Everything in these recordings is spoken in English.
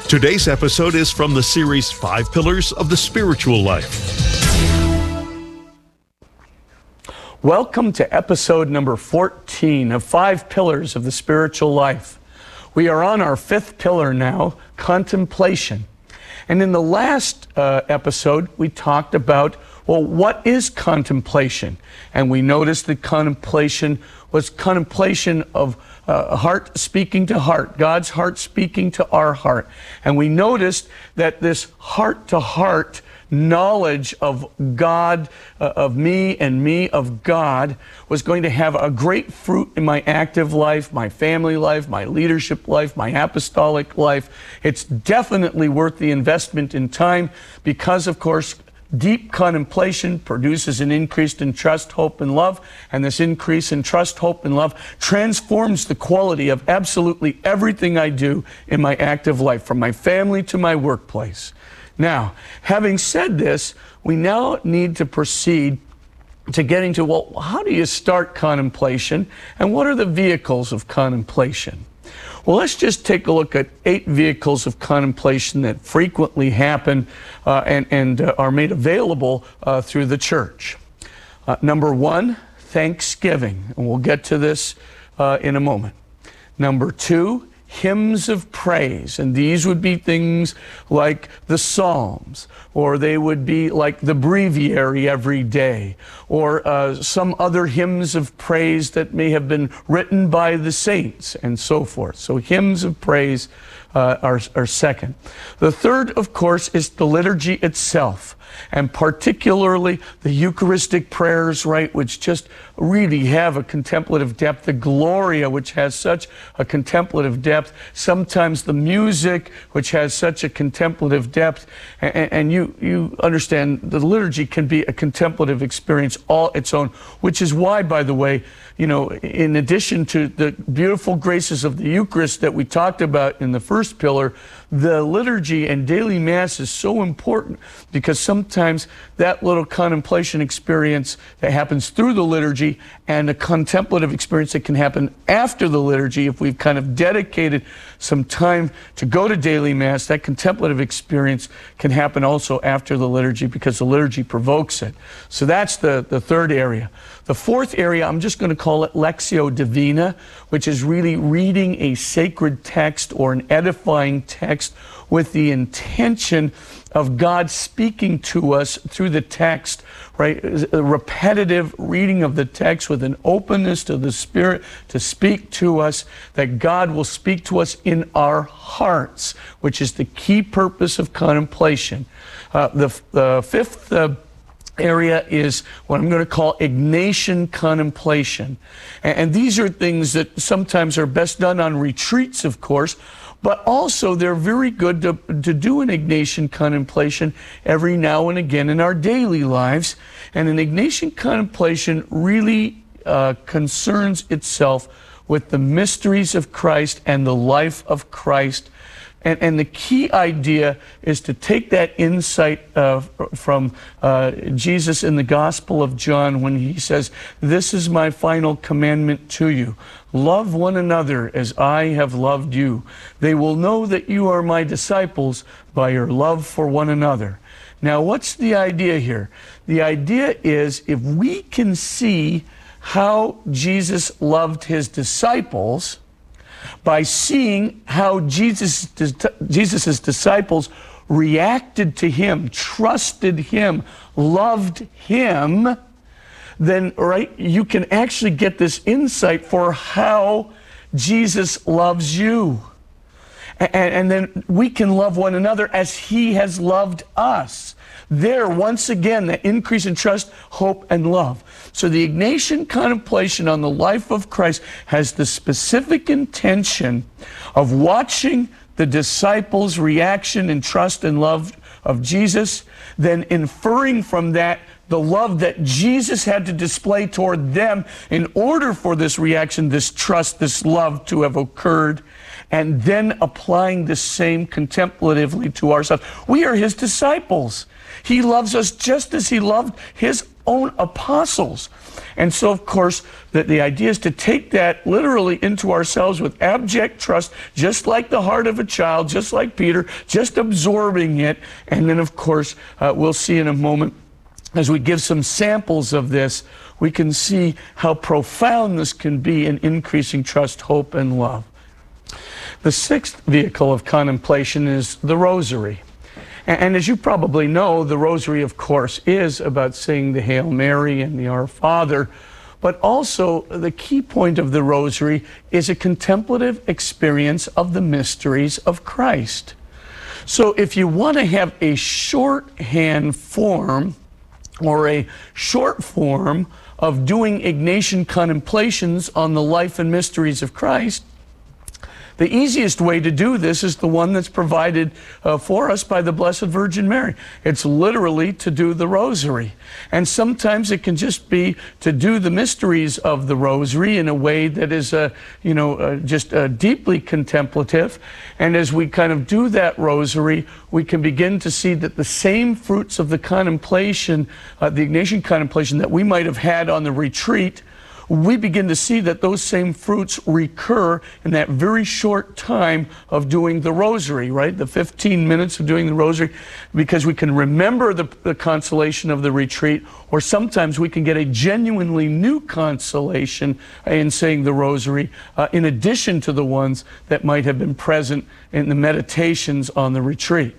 Today's episode is from the series 5 Pillars of the Spiritual Life. Welcome to episode number 14 of 5 Pillars of the Spiritual Life. We are on our 5th pillar now, contemplation. And in the last episode, we talked about, well, what is contemplation? And we noticed that contemplation was contemplation of heart speaking to heart, God's heart speaking to our heart. And we noticed that this heart-to-heart knowledge of God, of me and me of God, was going to have a great fruit in my active life, my family life, my leadership life, my apostolic life. It's definitely worth the investment in time because, of course, deep contemplation produces an increase in trust, hope, and love, and this increase in trust, hope, and love transforms the quality of absolutely everything I do in my active life, from my family to my workplace. Now, having said this, we now need to proceed to getting to, well, how do you start contemplation, and what are the vehicles of contemplation? Well, let's just take a look at 8 vehicles of contemplation that frequently happen and are made available through the church. Number 1, thanksgiving, and we'll get to this in a moment. Number 2, hymns of praise, and these would be things like the Psalms, or they would be like the breviary every day, or some other hymns of praise that may have been written by the saints, and so forth. So hymns of praise are second. The third, of course, is the liturgy itself, and particularly the Eucharistic prayers, right, which just really have a contemplative depth, the Gloria, which has such a contemplative depth, sometimes the music, which has such a contemplative depth, and you understand the liturgy can be a contemplative experience all its own, which is why, by the way, you know, in addition to the beautiful graces of the Eucharist that we talked about in the first pillar, the liturgy and daily Mass is so important because sometimes that little contemplation experience that happens through the liturgy and a contemplative experience that can happen after the liturgy, if we've kind of dedicated some time to go to daily Mass, that contemplative experience can happen also after the liturgy because the liturgy provokes it. So that's the third area. The fourth area, I'm just going to call it Lectio Divina, which is really reading a sacred text or an edifying text with the intention of God speaking to us through the text, right? A repetitive reading of the text with an openness to the Spirit to speak to us, that God will speak to us in our hearts, which is the key purpose of contemplation. The fifth area is what I'm going to call Ignatian contemplation. And these are things that sometimes are best done on retreats, of course, but also they're very good to do an Ignatian contemplation every now and again in our daily lives. And an Ignatian contemplation really concerns itself with the mysteries of Christ and the life of Christ. And the key idea is to take that insight from Jesus in the Gospel of John when he says, "This is my final commandment to you. Love one another as I have loved you. They will know that you are my disciples by your love for one another." Now, what's the idea here? The idea is if we can see how Jesus loved his disciples, by seeing how Jesus' disciples reacted to him, trusted him, loved him, then, right, you can actually get this insight for how Jesus loves you. And then we can love one another as he has loved us. There, once again, the increase in trust, hope, and love. So the Ignatian contemplation on the life of Christ has the specific intention of watching the disciples' reaction and trust and love of Jesus, then inferring from that the love that Jesus had to display toward them in order for this reaction, this trust, this love to have occurred, and then applying the same contemplatively to ourselves. We are his disciples. He loves us just as he loved his own apostles. And so, of course, the idea is to take that literally into ourselves with abject trust, just like the heart of a child, just like Peter, just absorbing it. And then, of course, we'll see in a moment, as we give some samples of this, we can see how profound this can be in increasing trust, hope, and love. The sixth vehicle of contemplation is the rosary. And as you probably know, the rosary, of course, is about saying the Hail Mary and the Our Father, but also the key point of the rosary is a contemplative experience of the mysteries of Christ. So if you want to have a shorthand form or a short form of doing Ignatian contemplations on the life and mysteries of Christ, the easiest way to do this is the one that's provided for us by the Blessed Virgin Mary. It's literally to do the rosary. And sometimes it can just be to do the mysteries of the rosary in a way that is, just deeply contemplative. And as we kind of do that rosary, we can begin to see that the same fruits of the contemplation, the Ignatian contemplation that we might have had on the retreat, we begin to see that those same fruits recur in that very short time of doing the rosary, right? The 15 minutes of doing the rosary, because we can remember the consolation of the retreat, or sometimes we can get a genuinely new consolation in saying the rosary, in addition to the ones that might have been present in the meditations on the retreat.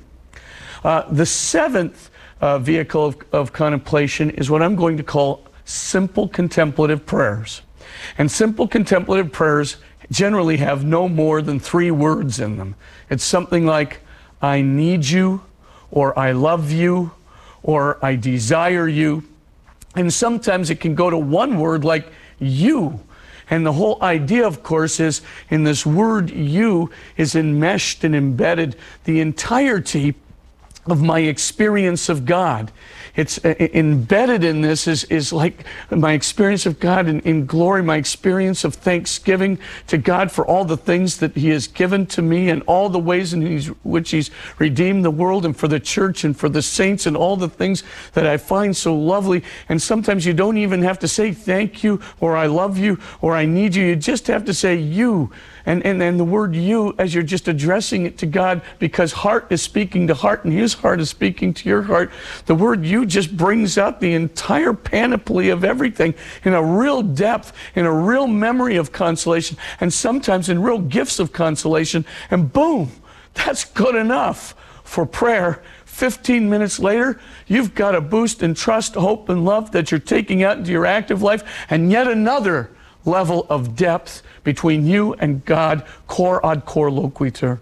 The seventh vehicle of contemplation is what I'm going to call simple contemplative prayers. And simple contemplative prayers generally have no more than 3 words in them. It's something like, I need you, or I love you, or I desire you. And sometimes it can go to one word like you. And the whole idea, of course, is in this word you is enmeshed and embedded the entirety of my experience of God. It's embedded in this is like my experience of God in glory, my experience of thanksgiving to God for all the things that He has given to me and all the ways in which He's redeemed the world, and for the church and for the saints and all the things that I find so lovely. And sometimes you don't even have to say thank you or I love you or I need you. You just have to say you. And the word you, as you're just addressing it to God, because heart is speaking to heart and His heart is speaking to your heart, the word you just brings out the entire panoply of everything in a real depth, in a real memory of consolation, and sometimes in real gifts of consolation. And boom, that's good enough for prayer. 15 minutes later, you've got a boost in trust, hope, and love that you're taking out into your active life, and yet another level of depth between you and God, cor ad cor loquitur.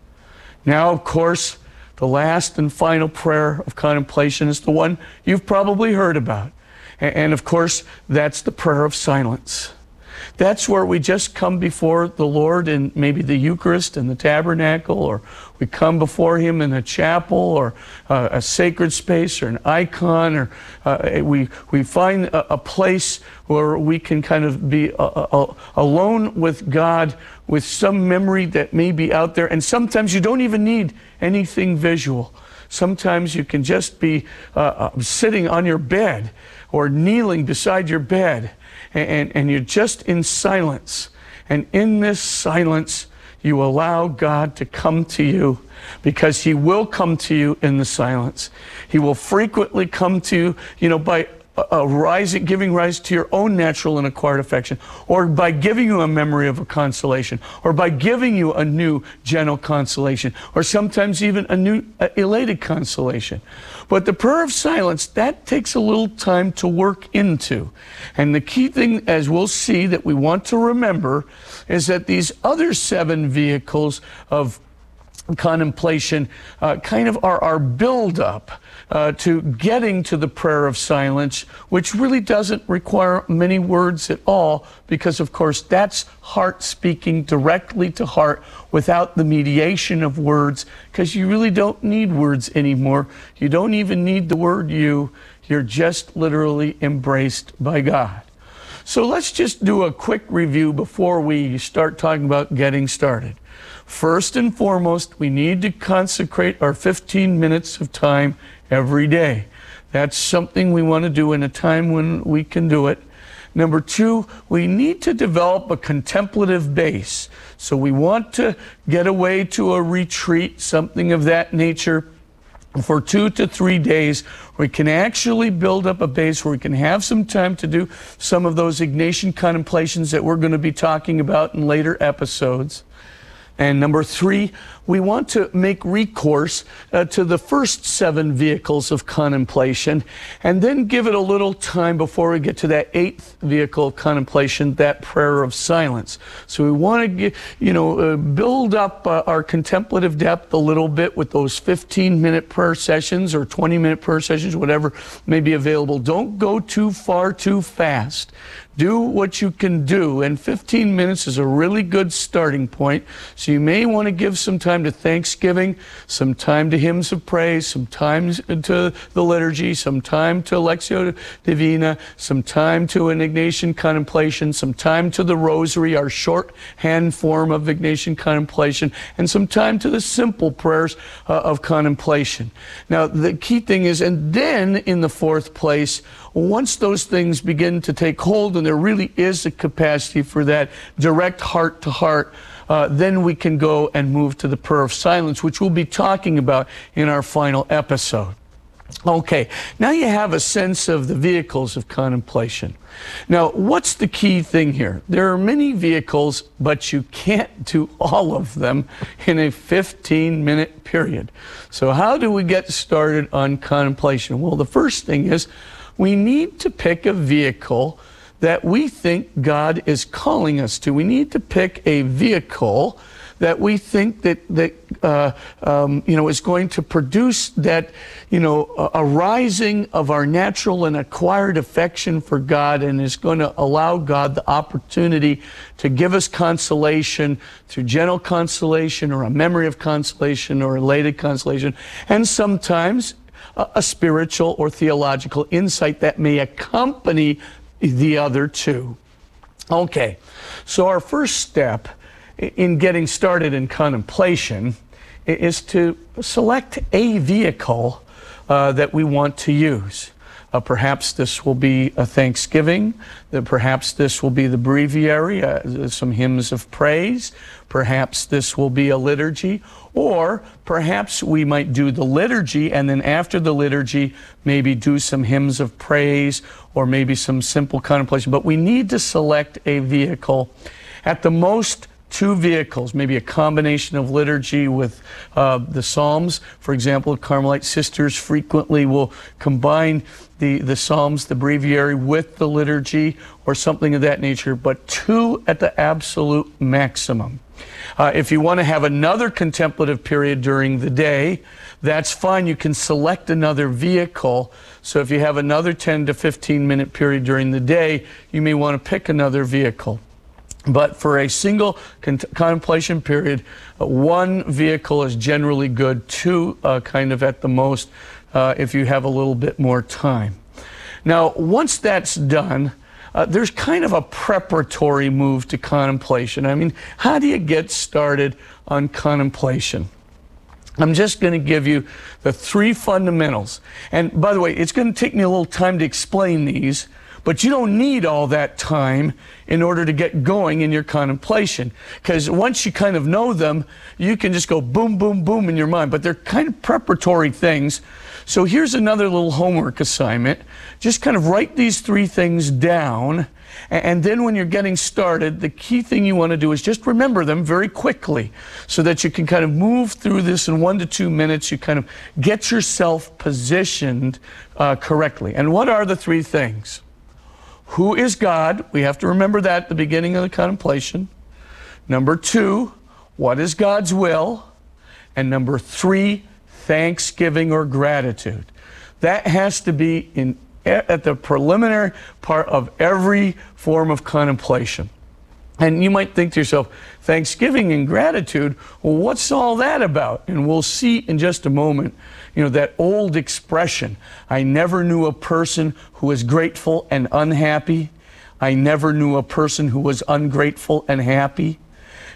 Now, of course, the last and final prayer of contemplation is the one you've probably heard about. And of course, that's the prayer of silence. That's where we just come before the Lord in maybe the Eucharist and the tabernacle, or we come before Him in a chapel or a sacred space or an icon, or we find a place where we can kind of be alone with God with some memory that may be out there. And sometimes you don't even need anything visual. Sometimes you can just be sitting on your bed or kneeling beside your bed, and you're just in silence. And in this silence, you allow God to come to you, because He will come to you in the silence. He will frequently come to you, by giving rise to your own natural and acquired affection, or by giving you a memory of a consolation, or by giving you a new gentle consolation, or sometimes even a new elated consolation. But the prayer of silence, that takes a little time to work into. And the key thing, as we'll see, that we want to remember is that these other 7 vehicles of contemplation kind of are our build-up to getting to the prayer of silence, which really doesn't require many words at all, because of course that's heart speaking directly to heart without the mediation of words, because you really don't need words anymore. You don't even need the word you. You're just literally embraced by God. So let's just do a quick review before we start talking about getting started. First and foremost, we need to consecrate our 15 minutes of time every day. That's something we want to do in a time when we can do it. Number two, we need to develop a contemplative base. So we want to get away to a retreat, something of that nature, for 2 to 3 days. We can actually build up a base where we can have some time to do some of those Ignatian contemplations that we're going to be talking about in later episodes. And number three, we want to make recourse to the first 7 vehicles of contemplation, and then give it a little time before we get to that 8th vehicle of contemplation, that prayer of silence. So we want to build up our contemplative depth a little bit with those 15-minute prayer sessions or 20-minute prayer sessions, whatever may be available. Don't go too far too fast. Do what you can do, and 15 minutes is a really good starting point. So you may want to give some time to Thanksgiving, some time to hymns of praise, some time to the liturgy, some time to Lectio Divina, some time to an Ignatian contemplation, some time to the Rosary, our shorthand form of Ignatian contemplation, and some time to the simple prayers of contemplation. Now, the key thing is, and then in the fourth place, once those things begin to take hold and there really is a capacity for that direct heart-to-heart, then we can go and move to the prayer of silence, which we'll be talking about in our final episode. Okay, now you have a sense of the vehicles of contemplation. Now, what's the key thing here? There are many vehicles, but you can't do all of them in a 15-minute period. So how do we get started on contemplation? Well, the first thing is we need to pick a vehicle that we think God is calling us to. We need to pick a vehicle that we think that is going to produce that, a rising of our natural and acquired affection for God, and is going to allow God the opportunity to give us consolation through gentle consolation or a memory of consolation or elated consolation, and sometimes a spiritual or theological insight that may accompany the other two. Okay, so our first step in getting started in contemplation is to select a vehicle that we want to use. Perhaps this will be a Thanksgiving, perhaps this will be the breviary, some hymns of praise, perhaps this will be a liturgy, or perhaps we might do the liturgy and then after the liturgy maybe do some hymns of praise or maybe some simple contemplation. But we need to select a vehicle, at the most 2 vehicles, maybe a combination of liturgy with the Psalms. For example, Carmelite sisters frequently will combine the Psalms, the breviary, with the liturgy or something of that nature, but 2 at the absolute maximum. If you want to have another contemplative period during the day, that's fine. You can select another vehicle. So if you have another 10 to 15 minute period during the day, you may want to pick another vehicle. But for a single contemplation period, 1 vehicle is generally good, 2 kind of at the most if you have a little bit more time. Now, once that's done, there's kind of a preparatory move to contemplation. I mean, how do you get started on contemplation? I'm just going to give you the 3 fundamentals. And by the way, it's going to take me a little time to explain these, but you don't need all that time in order to get going in your contemplation. Because once you kind of know them, you can just go boom, boom, boom in your mind. But they're kind of preparatory things. So here's another little homework assignment. Just kind of write these 3 things down. And then when you're getting started, the key thing you want to do is just remember them very quickly so that you can kind of move through this in 1 to 2 minutes. You kind of get yourself positioned correctly. And what are the 3 things? Who is God? We have to remember that at the beginning of the contemplation. Number 2, what is God's will? And number 3, thanksgiving or gratitude. That has to be at the preliminary part of every form of contemplation. And you might think to yourself, thanksgiving and gratitude, well, what's all that about? And we'll see in just a moment, that old expression, I never knew a person who was grateful and unhappy. I never knew a person who was ungrateful and happy.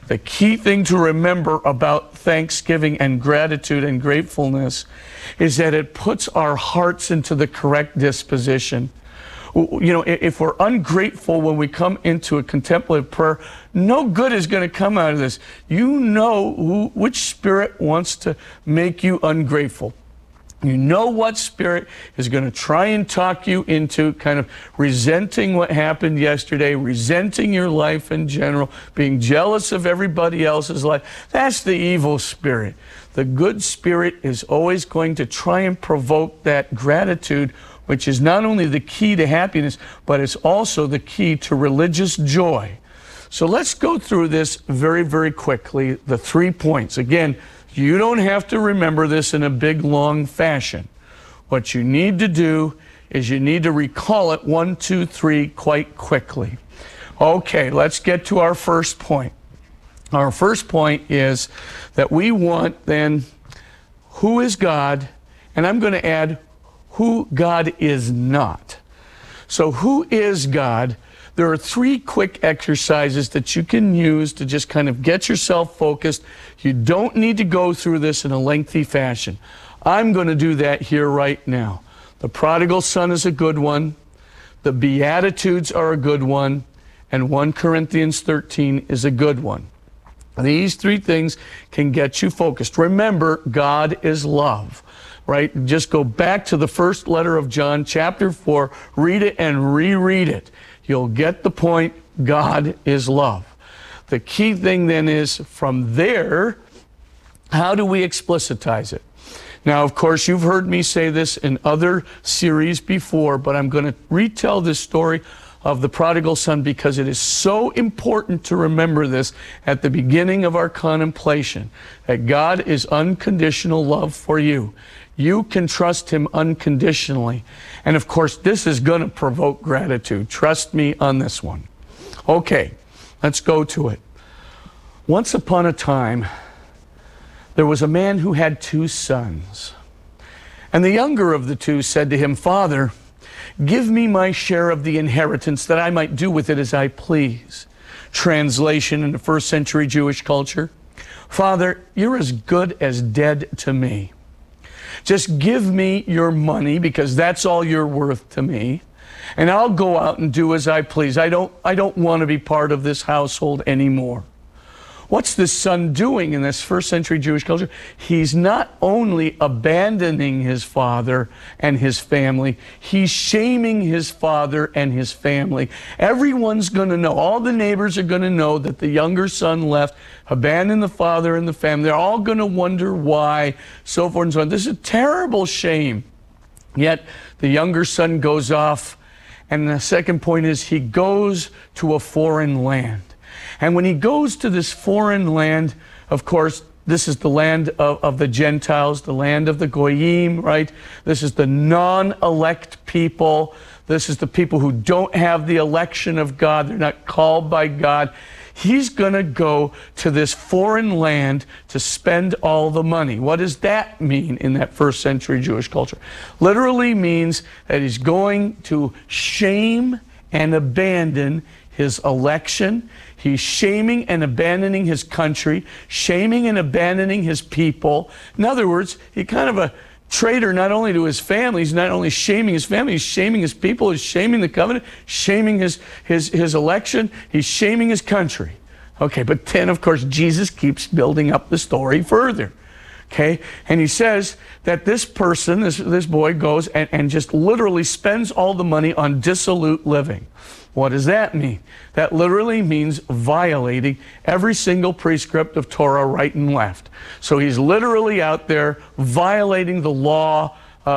The key thing to remember about thanksgiving and gratitude and gratefulness is that it puts our hearts into the correct disposition. You know, if we're ungrateful when we come into a contemplative prayer, no good is going to come out of this. You know which spirit wants to make you ungrateful. You know what spirit is going to try and talk you into kind of resenting what happened yesterday, resenting your life in general, being jealous of everybody else's life. That's the evil spirit. The good spirit is always going to try and provoke that gratitude, which is not only the key to happiness, but it's also the key to religious joy. So let's go through this very, very quickly, the 3 points. Again, you don't have to remember this in a big, long fashion. What you need to do is you need to recall it 1, 2, 3 quite quickly. Okay, let's get to our first point. Our first point is that we want then who is God, and I'm going to add who God is not. So who is God? There are 3 quick exercises that you can use to just kind of get yourself focused. You don't need to go through this in a lengthy fashion. I'm going to do that here right now. The prodigal son is a good one. The Beatitudes are a good one. And 1 Corinthians 13 is a good one. These 3 things can get you focused. Remember, God is love. Right? Just go back to the first letter of John, chapter 4, read it and reread it. You'll get the point. God is love. The key thing then is from there, how do we explicitize it? Now, of course, you've heard me say this in other series before, but I'm going to retell this story of the prodigal son because it is so important to remember this at the beginning of our contemplation, that God is unconditional love for you. You can trust him unconditionally. And of course, this is going to provoke gratitude. Trust me on this one. Okay, let's go to it. Once upon a time, there was a man who had 2 sons. And the younger of the 2 said to him, "Father, give me my share of the inheritance that I might do with it as I please." Translation in the first century Jewish culture: "Father, you're as good as dead to me. Just give me your money because that's all you're worth to me, and I'll go out and do as I please. I don't want to be part of this household anymore." What's this son doing in this first century Jewish culture? He's not only abandoning his father and his family, he's shaming his father and his family. Everyone's going to know, all the neighbors are going to know that the younger son left, abandoned the father and the family. They're all going to wonder why, so forth and so on. This is a terrible shame. Yet the younger son goes off, and the second point is he goes to a foreign land. And when he goes to this foreign land, of course, this is the land of the Gentiles, the land of the Goyim, right? This is the non-elect people. This is the people who don't have the election of God. They're not called by God. He's going to go to this foreign land to spend all the money. What does that mean in that first century Jewish culture? Literally means that he's going to shame and abandon his election. He's shaming and abandoning his country, shaming and abandoning his people. In other words, he's kind of a traitor not only to his family, he's not only shaming his family, he's shaming his people, he's shaming the covenant, shaming his election, he's shaming his country. Okay, but then, of course, Jesus keeps building up the story further. Okay, and he says that this person, this boy goes and just literally spends all the money on dissolute living. What does that mean? That literally means violating every single precept of Torah right and left. So he's literally out there violating the law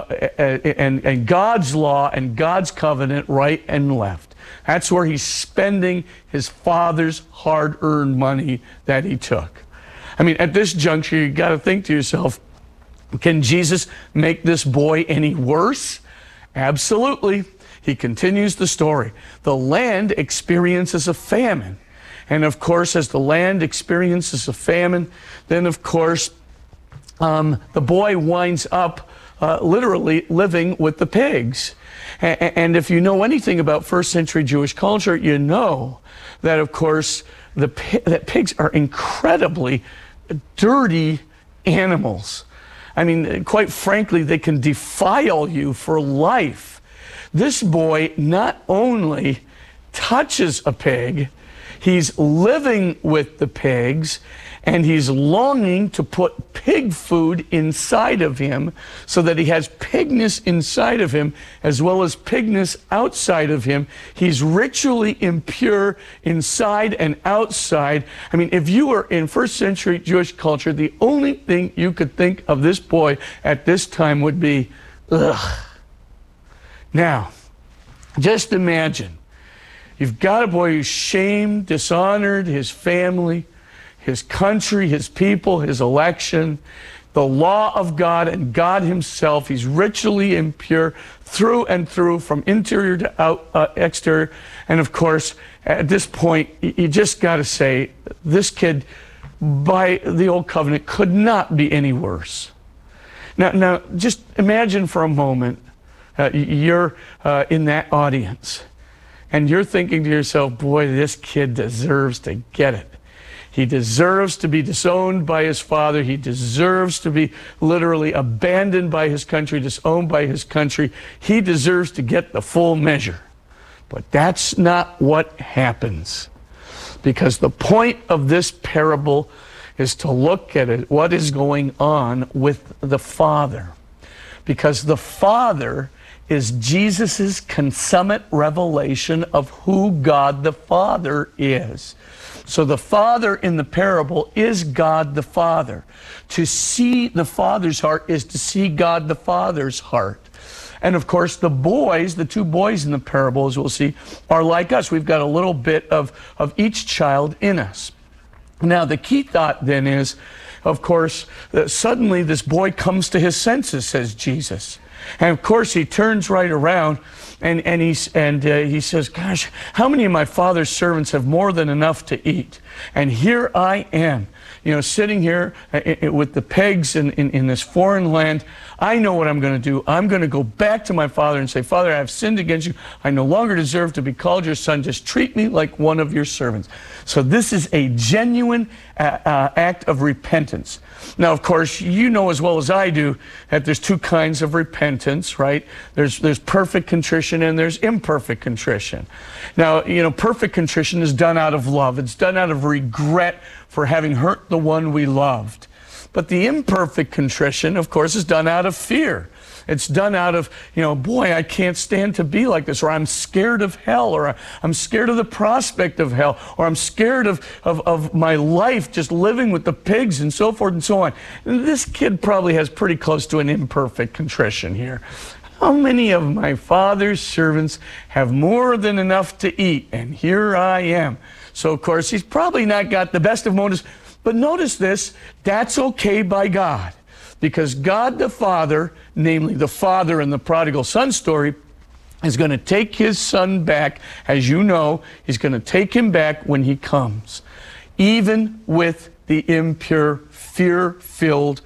and God's law and God's covenant right and left. That's where he's spending his father's hard-earned money that he took. I mean, at this juncture, you got to think to yourself, can Jesus make this boy any worse? Absolutely. He continues the story. The land experiences a famine. And of course, as the land experiences a famine, then of course, the boy winds up literally living with the pigs. And if you know anything about first century Jewish culture, you know that of course, that pigs are incredibly dirty animals. I mean, quite frankly, they can defile you for life. This boy not only touches a pig, he's living with the pigs, and he's longing to put pig food inside of him so that he has pigness inside of him as well as pigness outside of him. He's ritually impure inside and outside. I mean, if you were in first century Jewish culture, the only thing you could think of this boy at this time would be, ugh. Now, just imagine, you've got a boy who's shamed, dishonored his family, his country, his people, his election, the law of God and God himself. He's ritually impure through and through, from interior to exterior. And of course, at this point, you just got to say, this kid, by the old covenant, could not be any worse. Now just imagine for a moment, you're in that audience, and you're thinking to yourself, boy, this kid deserves to get it. He deserves to be disowned by his father. He deserves to be literally abandoned by his country, disowned by his country. He deserves to get the full measure. But that's not what happens. Because the point of this parable is to look at it, what is going on with the Father. Because the Father is Jesus' consummate revelation of who God the Father is. So the Father in the parable is God the Father. To see the Father's heart is to see God the Father's heart. And of course, the boys, the two boys in the parable, as we'll see, are like us. We've got a little bit of each child in us. Now, the key thought then is, of course, that suddenly this boy comes to his senses, says Jesus. And of course, he turns right around and he says, gosh, how many of my father's servants have more than enough to eat? And here I am, sitting here with the pigs in this foreign land. I know what I'm going to do. I'm going to go back to my father and say, Father, I have sinned against you. I no longer deserve to be called your son. Just treat me like one of your servants. So this is a genuine act of repentance. Now, of course, you know as well as I do that there's two kinds of repentance, right? There's perfect contrition and there's imperfect contrition. Now, perfect contrition is done out of love. It's done out of regret for having hurt the one we loved. But the imperfect contrition, of course, is done out of fear. It's done out of, boy, I can't stand to be like this, or I'm scared of hell, or I'm scared of the prospect of hell, or I'm scared of my life just living with the pigs and so forth and so on. And this kid probably has pretty close to an imperfect contrition here. How many of my father's servants have more than enough to eat? And here I am. So, of course, he's probably not got the best of motives. But notice this, that's okay by God. Because God the Father, namely the Father in the prodigal son story, is going to take his son back. As you know, he's going to take him back when he comes. Even with the impure, fear-filled,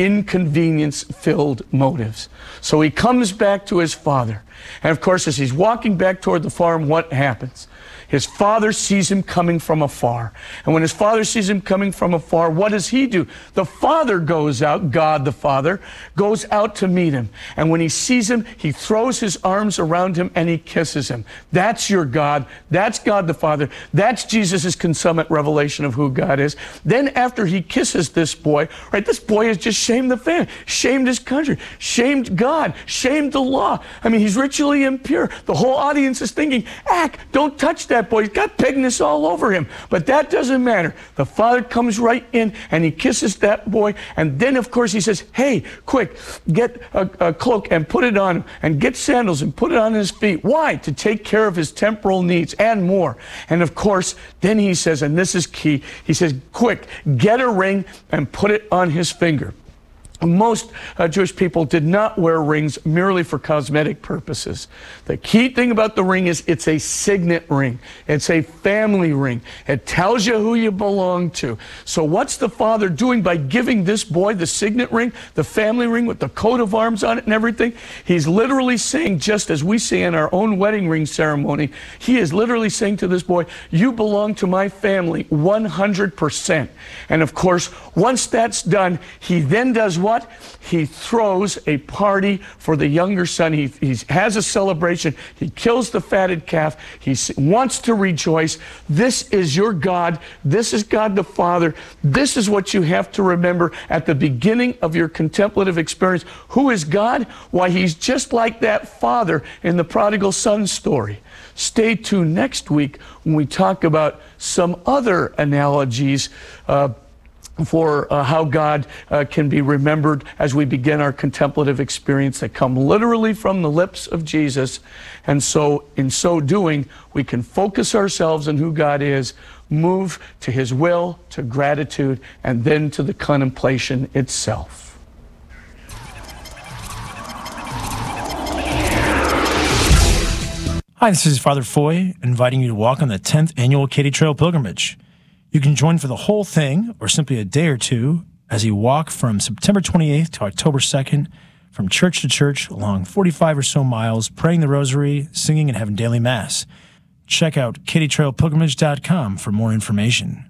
inconvenience-filled motives. So he comes back to his father. And of course, as he's walking back toward the farm, what happens? His father sees him coming from afar. And when his father sees him coming from afar, what does he do? The father goes out, God the Father, goes out to meet him. And when he sees him, he throws his arms around him and he kisses him. That's your God. That's God the Father. That's Jesus' consummate revelation of who God is. Then after he kisses this boy, right, this boy has just shamed the family, shamed his country, shamed God, shamed the law. I mean, he's ritually impure. The whole audience is thinking, don't touch that boy. He's got pigness all over him. But that doesn't matter. The father comes right in and he kisses that boy. And then, of course, he says, hey, quick, get a cloak and put it on him, and get sandals and put it on his feet. Why? To take care of his temporal needs and more. And of course, then he says, and this is key, he says, quick, get a ring and put it on his finger. Most Jewish people did not wear rings merely for cosmetic purposes. The key thing about the ring is it's a signet ring. It's a family ring. It tells you who you belong to. So what's the father doing by giving this boy the signet ring, the family ring with the coat of arms on it and everything? He's literally saying, just as we say in our own wedding ring ceremony, he is literally saying to this boy, you belong to my family 100%. And of course, once that's done, he then does what? He throws a party for the younger son. He has a celebration. He kills the fatted calf. He wants to rejoice. This is your God. This is God the Father. This is what you have to remember at the beginning of your contemplative experience. Who is God? Why, he's just like that father in the prodigal son story. Stay tuned next week when we talk about some other analogies for how God can be remembered as we begin our contemplative experience that come literally from the lips of Jesus. And so in so doing, we can focus ourselves on who God is, move to his will, to gratitude, and then to the contemplation itself. Hi, this is Father Foy, inviting you to walk on the 10th annual Katy Trail Pilgrimage. You can join for the whole thing, or simply a day or two, as you walk from September 28th to October 2nd, from church to church, along 45 or so miles, praying the rosary, singing, and having daily mass. Check out katytrailpilgrimage.com for more information.